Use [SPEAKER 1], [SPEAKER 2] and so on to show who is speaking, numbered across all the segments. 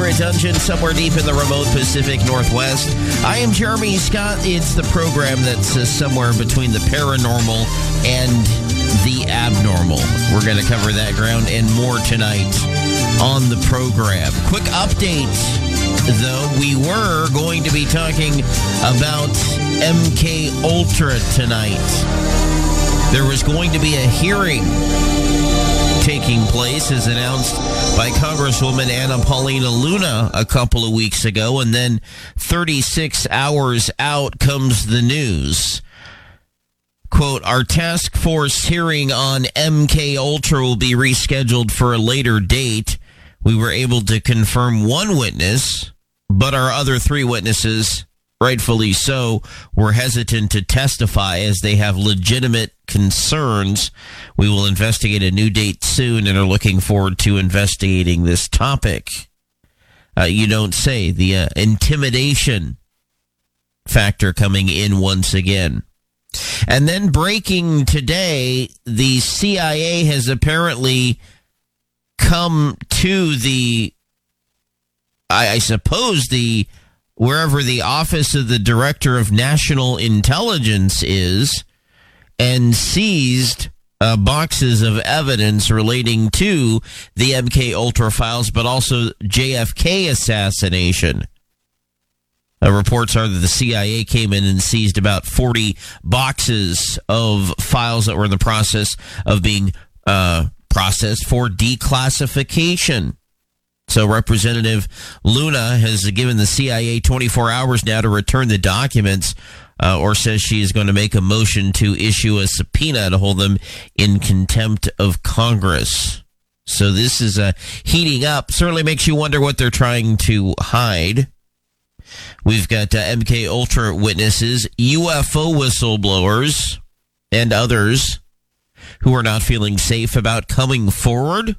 [SPEAKER 1] secret dungeon somewhere deep in the remote Pacific Northwest. I am Jeremy Scott. It's the program that's somewhere between the paranormal and the abnormal. We're going to cover that ground and more tonight on the program. Quick update, though. We were going to be talking about MK Ultra tonight. There was going to be a hearing taking place, as announced by Congresswoman Anna Paulina Luna a couple of weeks ago, and then 36 hours out comes the news. Quote, our task force hearing on MK Ultra will be rescheduled for a later date. We were able to confirm one witness, but our other three witnesses, rightfully so, were hesitant to testify as they have legitimate concerns. We will investigate a new date soon and are looking forward to investigating this topic. You don't say. The intimidation factor coming in once again. And then breaking today, the CIA has apparently come to the, I suppose, the wherever the Office of the Director of National Intelligence is, and seized boxes of evidence relating to the MK Ultra files, but also JFK assassination. Reports are that the CIA came in and seized about 40 boxes of files that were in the process of being processed for declassification. So Representative Luna has given the CIA 24 hours now to return the documents, or says she is going to make a motion to issue a subpoena to hold them in contempt of Congress. So this is heating up. Certainly makes you wonder what they're trying to hide. We've got MK Ultra witnesses, UFO whistleblowers, and others who are not feeling safe about coming forward.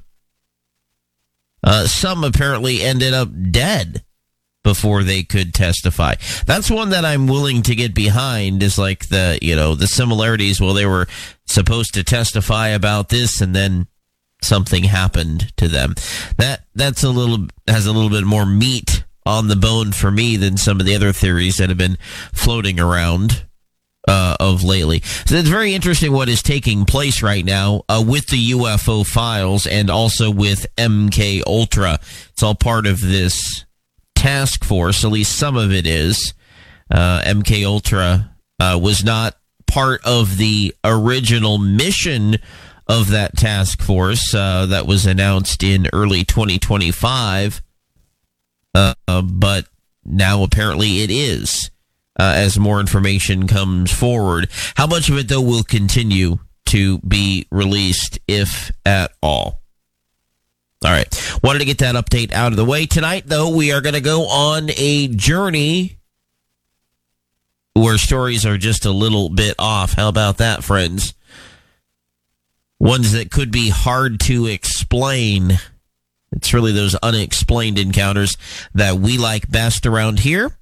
[SPEAKER 1] Some apparently ended up dead before they could testify. That's one that I'm willing to get behind, is like the similarities. Well, they were supposed to testify about this and then something happened to them. That's has a little bit more meat on the bone for me than some of the other theories that have been floating around of lately. So it's very interesting what is taking place right now with the UFO files and also with MK Ultra. It's all part of this task force, at least some of it is. MK Ultra was not part of the original mission of that task force that was announced in early 2025, but now apparently it is. As more information comes forward. How much of it, though, will continue to be released, if at all? All right. Wanted to get that update out of the way. Tonight, though, we are going to go on a journey where stories are just a little bit off. How about that, friends? Ones that could be hard to explain. It's really those unexplained encounters that we like best around here.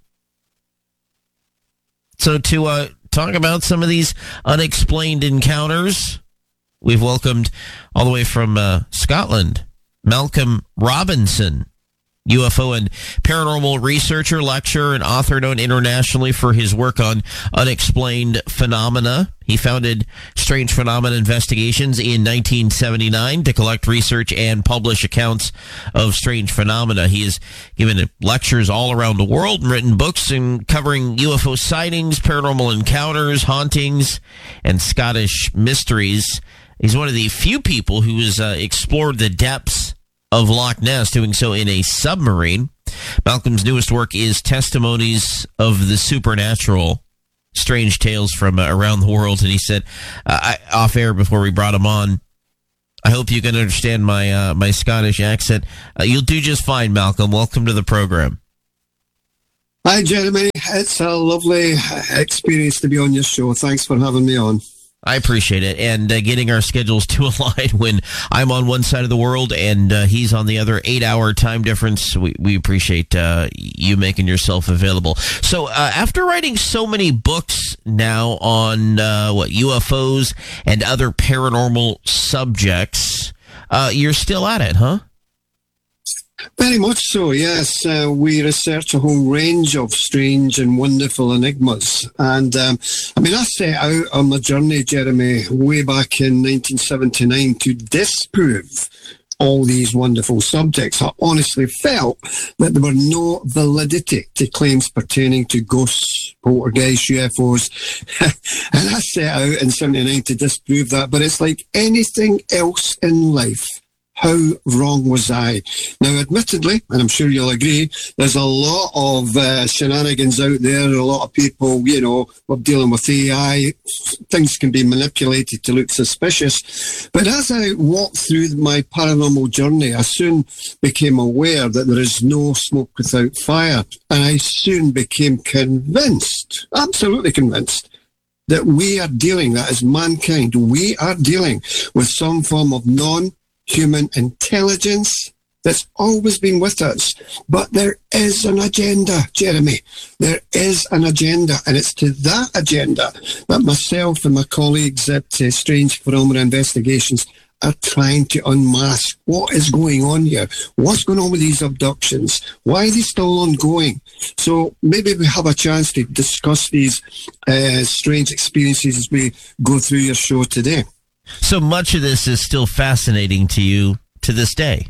[SPEAKER 1] So to talk about some of these unexplained encounters, we've welcomed all the way from Scotland, Malcolm Robinson, UFO and paranormal researcher, lecturer, and author known internationally for his work on unexplained phenomena. He founded Strange Phenomena Investigations in 1979 to collect research and publish accounts of strange phenomena. He has given lectures all around the world and written books covering UFO sightings, paranormal encounters, hauntings, and Scottish mysteries. He's one of the few people who has explored the depths of Loch Ness, doing so in a submarine. Malcolm's newest work is Testimonies of the Supernatural, Strange Tales from Around the World. And he said, off air before we brought him on, I hope you can understand my Scottish accent. You'll do just fine, Malcolm. Welcome to the program.
[SPEAKER 2] Hi, Jeremy. It's a lovely experience to be on your show. Thanks for having me on.
[SPEAKER 1] I appreciate it. And getting our schedules to align when I'm on one side of the world and he's on the other, 8-hour time difference. We appreciate you making yourself available. So after writing so many books now on UFOs and other paranormal subjects, you're still at it, huh?
[SPEAKER 2] Very much so, yes. We research a whole range of strange and wonderful enigmas. And I set out on my journey, Jeremy, way back in 1979 to disprove all these wonderful subjects. I honestly felt that there were no validity to claims pertaining to ghosts, poltergeists, UFOs. And I set out in 79 to disprove that. But it's like anything else in life. How wrong was I? Now, admittedly, and I'm sure you'll agree, there's a lot of shenanigans out there. A lot of people, we're dealing with AI. Things can be manipulated to look suspicious. But as I walked through my paranormal journey, I soon became aware that there is no smoke without fire. And I soon became convinced, absolutely convinced, that we are dealing, that as mankind, we are dealing with some form of non-human intelligence that's always been with us. But there is an agenda, Jeremy. There is an agenda, and it's to that agenda that myself and my colleagues at Strange Phenomena Investigations are trying to unmask. What is going on here? What's going on with these abductions? Why are they still ongoing? So maybe we have a chance to discuss these strange experiences as we go through your show today.
[SPEAKER 1] So much of this is still fascinating to you to this day.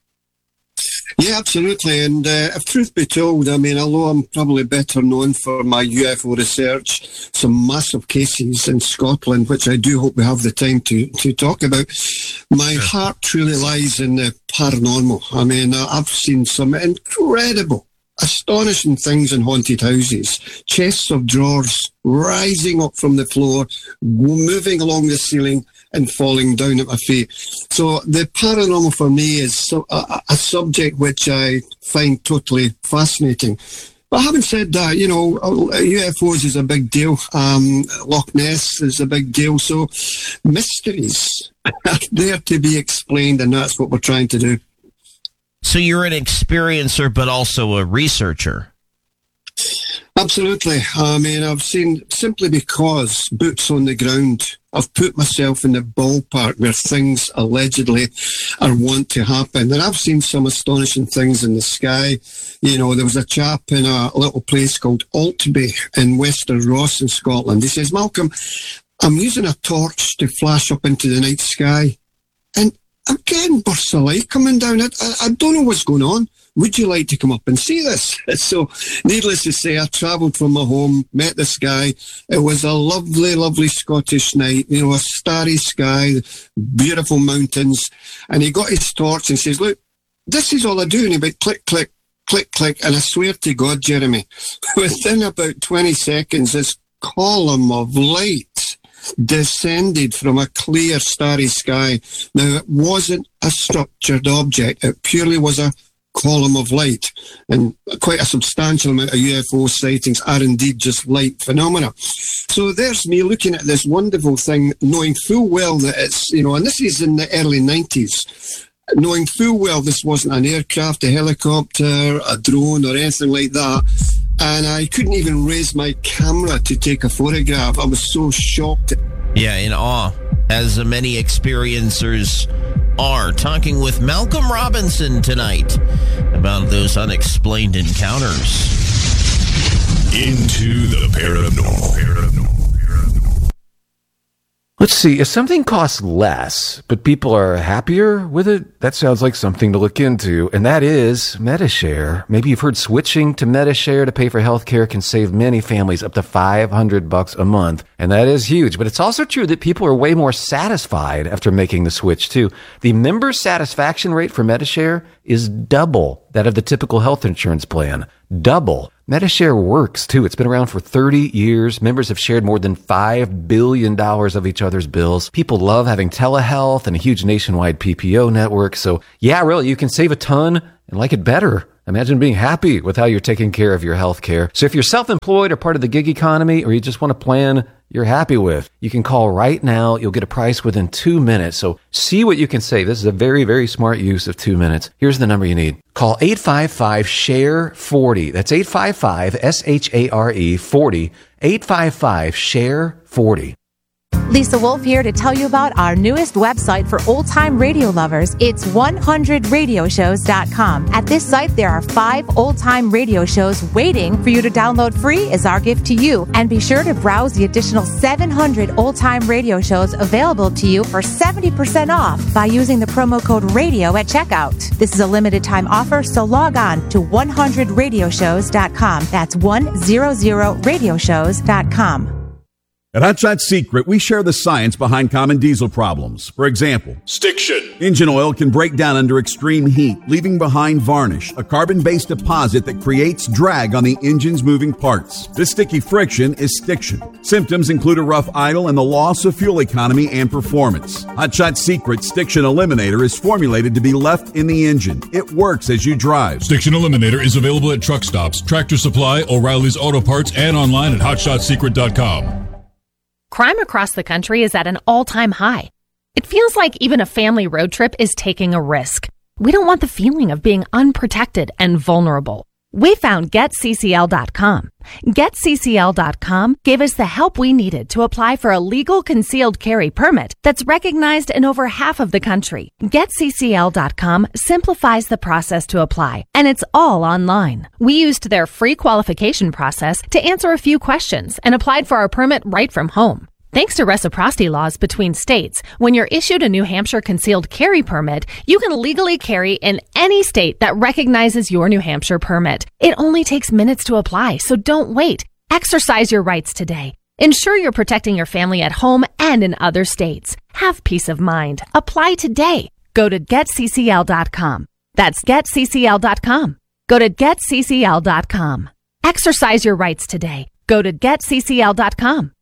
[SPEAKER 2] Yeah, absolutely. And if truth be told, although I'm probably better known for my UFO research, some massive cases in Scotland, which I do hope we have the time to talk about, my heart truly lies in the paranormal. I've seen some incredible, astonishing things in haunted houses. Chests of drawers rising up from the floor, moving along the ceiling, and falling down at my feet. So the paranormal for me is a subject which I find totally fascinating. But having said that, UFOs is a big deal. Loch Ness is a big deal. So mysteries are there to be explained, and that's what we're trying to do.
[SPEAKER 1] So you're an experiencer, but also a researcher.
[SPEAKER 2] Absolutely. I've seen, simply because boots on the ground, I've put myself in the ballpark where things allegedly are wont to happen. And I've seen some astonishing things in the sky. There was a chap in a little place called Altby in Wester Ross in Scotland. He says, Malcolm, I'm using a torch to flash up into the night sky, and I'm getting bursts of light coming down. I don't know what's going on. Would you like to come up and see this? So, needless to say, I travelled from my home, met this guy. It was a lovely, lovely Scottish night, a starry sky, beautiful mountains. And he got his torch and says, look, this is all I do. And he went click, click, click, click. And I swear to God, Jeremy, within about 20 seconds, this column of light descended from a clear, starry sky. Now, it wasn't a structured object. It purely was a column of light, and quite a substantial amount of UFO sightings are indeed just light phenomena. So there's me looking at this wonderful thing, knowing full well that it's, and this is in the early 90s, knowing full well this wasn't an aircraft, a helicopter, a drone or anything like that. And I couldn't even raise my camera to take a photograph. I was so shocked.
[SPEAKER 1] Yeah, in awe, as many experiencers are. Talking with Malcolm Robinson tonight about those unexplained encounters.
[SPEAKER 3] Into the paranormal.
[SPEAKER 4] Let's see, if something costs less, but people are happier with it, that sounds like something to look into, and that is Medi-Share. Maybe you've heard switching to Medi-Share to pay for healthcare can save many families up to $500 a month, and that is huge. But it's also true that people are way more satisfied after making the switch, too. The member satisfaction rate for Medi-Share is double that of the typical health insurance plan. Double. Medi-Share works, too. It's been around for 30 years. Members have shared more than $5 billion of each other's bills. People love having telehealth and a huge nationwide PPO network. So, yeah, really, you can save a ton and like it better. Imagine being happy with how you're taking care of your health care. So if you're self-employed or part of the gig economy, or you just want a plan you're happy with, you can call right now. You'll get a price within 2 minutes. So see what you can save. This is a very, very smart use of 2 minutes. Here's the number you need. Call 855-SHARE-40. That's 855-SHARE-40. 855-SHARE-40.
[SPEAKER 5] Lisa Wolf here to tell you about our newest website for old-time radio lovers. It's 100radioshows.com. At this site, there are 5 old-time radio shows waiting for you to download free as our gift to you. And be sure to browse the additional 700 old-time radio shows available to you for 70% off by using the promo code RADIO at checkout. This is a limited-time offer, so log on to 100radioshows.com. That's 100radioshows.com.
[SPEAKER 6] At Hot Shot Secret, we share the science behind common diesel problems. For example,
[SPEAKER 3] Stiction.
[SPEAKER 6] engine oil can break down under extreme heat, leaving behind varnish, a carbon-based deposit that creates drag on the engine's moving parts. This sticky friction is stiction. Symptoms include a rough idle and the loss of fuel economy and performance. Hot Shot Secret Stiction Eliminator is formulated to be left in the engine. It works as you drive.
[SPEAKER 3] Stiction Eliminator is available at truck stops, Tractor Supply, O'Reilly's Auto Parts, and online at hotshotsecret.com.
[SPEAKER 7] Crime across the country is at an all-time high. It feels like even a family road trip is taking a risk. We don't want the feeling of being unprotected and vulnerable. We found GetCCL.com. GetCCL.com gave us the help we needed to apply for a legal concealed carry permit that's recognized in over half of the country. GetCCL.com simplifies the process to apply, and it's all online. We used their free qualification process to answer a few questions and applied for our permit right from home. Thanks to reciprocity laws between states, when you're issued a New Hampshire concealed carry permit, you can legally carry in any state that recognizes your New Hampshire permit. It only takes minutes to apply, so don't wait. Exercise your rights today. Ensure you're protecting your family at home and in other states. Have peace of mind. Apply today. Go to GetCCL.com. That's GetCCL.com. Go to GetCCL.com. Exercise your rights today. Go to GetCCL.com.